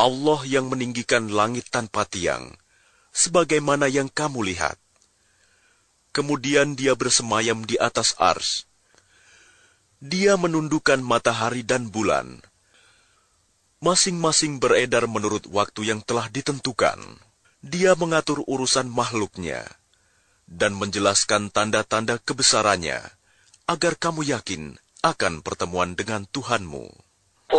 Allah yang meninggikan langit tanpa tiang, sebagaimana yang kamu lihat. Kemudian Dia bersemayam di atas ars. Dia menundukkan matahari dan bulan. Masing-masing beredar menurut waktu yang telah ditentukan. Dia mengatur urusan makhluknya dan menjelaskan tanda-tanda kebesarannya, agar kamu yakin akan pertemuan dengan Tuhanmu.